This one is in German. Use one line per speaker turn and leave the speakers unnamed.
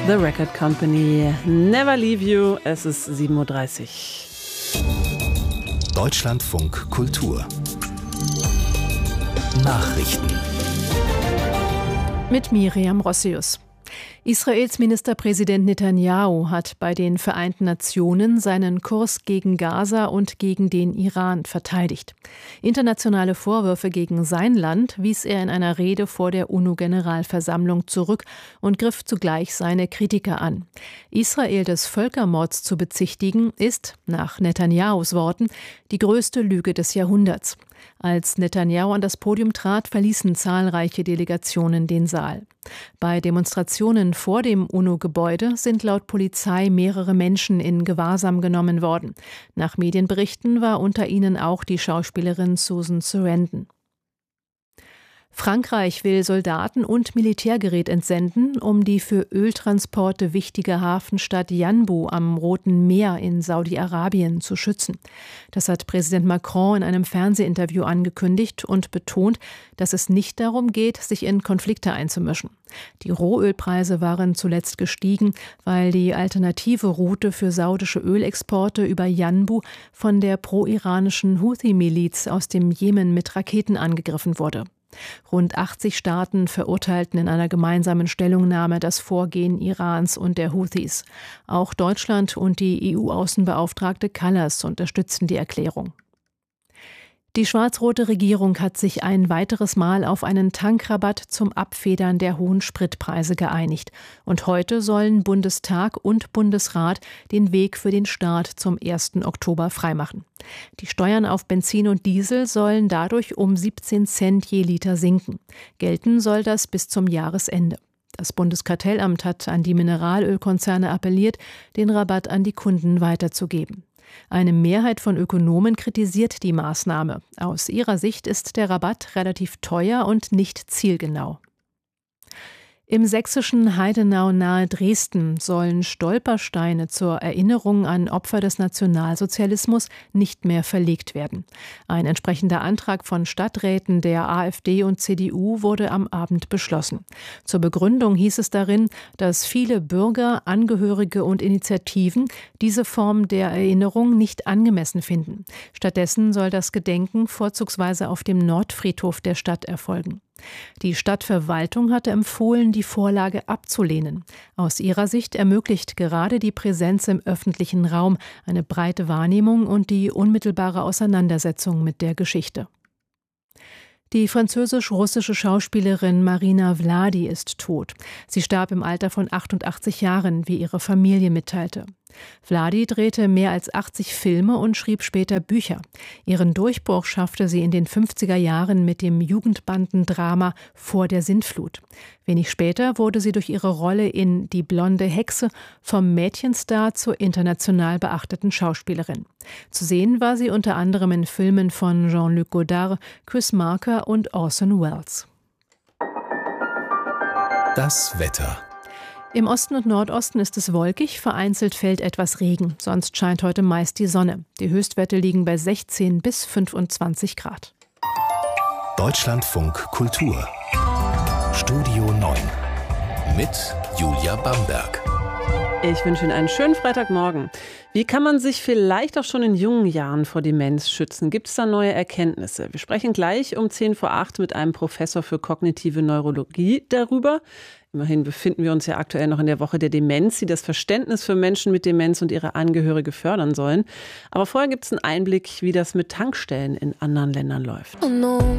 The Record Company, Never Leave You, es ist 7:30 Uhr.
Deutschlandfunk Kultur Nachrichten
mit Miriam Rossius. Israels Ministerpräsident Netanyahu hat bei den Vereinten Nationen seinen Kurs gegen Gaza und gegen den Iran verteidigt. Internationale Vorwürfe gegen sein Land wies er in einer Rede vor der UNO-Generalversammlung zurück und griff zugleich seine Kritiker an. Israel des Völkermords zu bezichtigen, ist, nach Netanyahus Worten, die größte Lüge des Jahrhunderts. Als Netanyahu an das Podium trat, verließen zahlreiche Delegationen den Saal. Bei Demonstrationen vor dem UNO-Gebäude sind laut Polizei mehrere Menschen in Gewahrsam genommen worden. Nach Medienberichten war unter ihnen auch die Schauspielerin Susan Sarandon. Frankreich will Soldaten und Militärgerät entsenden, um die für Öltransporte wichtige Hafenstadt Yanbu am Roten Meer in Saudi-Arabien zu schützen. Das hat Präsident Macron in einem Fernsehinterview angekündigt und betont, dass es nicht darum geht, sich in Konflikte einzumischen. Die Rohölpreise waren zuletzt gestiegen, weil die alternative Route für saudische Ölexporte über Yanbu von der pro-iranischen Houthi-Miliz aus dem Jemen mit Raketen angegriffen wurde. Rund 80 Staaten verurteilten in einer gemeinsamen Stellungnahme das Vorgehen Irans und der Houthis. Auch Deutschland und die EU-Außenbeauftragte Kallas unterstützten die Erklärung. Die schwarz-rote Regierung hat sich ein weiteres Mal auf einen Tankrabatt zum Abfedern der hohen Spritpreise geeinigt. Und heute sollen Bundestag und Bundesrat den Weg für den Start zum 1. Oktober freimachen. Die Steuern auf Benzin und Diesel sollen dadurch um 17 Cent je Liter sinken. Gelten soll das bis zum Jahresende. Das Bundeskartellamt hat an die Mineralölkonzerne appelliert, den Rabatt an die Kunden weiterzugeben. Eine Mehrheit von Ökonomen kritisiert die Maßnahme. Aus ihrer Sicht ist der Rabatt relativ teuer und nicht zielgenau. Im sächsischen Heidenau nahe Dresden sollen Stolpersteine zur Erinnerung an Opfer des Nationalsozialismus nicht mehr verlegt werden. Ein entsprechender Antrag von Stadträten der AfD und CDU wurde am Abend beschlossen. Zur Begründung hieß es darin, dass viele Bürger, Angehörige und Initiativen diese Form der Erinnerung nicht angemessen finden. Stattdessen soll das Gedenken vorzugsweise auf dem Nordfriedhof der Stadt erfolgen. Die Stadtverwaltung hatte empfohlen, die Vorlage abzulehnen. Aus ihrer Sicht ermöglicht gerade die Präsenz im öffentlichen Raum eine breite Wahrnehmung und die unmittelbare Auseinandersetzung mit der Geschichte. Die französisch-russische Schauspielerin Marina Vladi ist tot. Sie starb im Alter von 88 Jahren, wie ihre Familie mitteilte. Vladi drehte mehr als 80 Filme und schrieb später Bücher. Ihren Durchbruch schaffte sie in den 50er Jahren mit dem Jugendbandendrama Vor der Sintflut. Wenig später wurde sie durch ihre Rolle in Die blonde Hexe vom Mädchenstar zur international beachteten Schauspielerin. Zu sehen war sie unter anderem in Filmen von Jean-Luc Godard, Chris Marker und Orson Welles.
Das Wetter.
Im Osten und Nordosten ist es wolkig, vereinzelt fällt etwas Regen. Sonst scheint heute meist die Sonne. Die Höchstwerte liegen bei 16 bis 25 Grad.
Deutschlandfunk Kultur Studio 9 mit Julia Bamberg.
Ich wünsche Ihnen einen schönen Freitagmorgen. Wie kann man sich vielleicht auch schon in jungen Jahren vor Demenz schützen? Gibt es da neue Erkenntnisse? Wir sprechen gleich um 7:10 mit einem Professor für kognitive Neurologie darüber. Immerhin befinden wir uns ja aktuell noch in der Woche der Demenz, die das Verständnis für Menschen mit Demenz und ihre Angehörige fördern sollen. Aber vorher gibt es einen Einblick, wie das mit Tankstellen in anderen Ländern läuft.
Oh no.